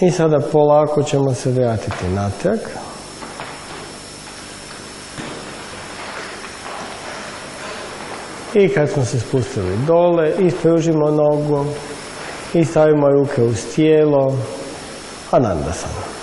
I sada polako ćemo se vratiti natrag. I kad smo se spustili dole, ispružimo nogu i stavimo ruke uz tijelo, Anandasana.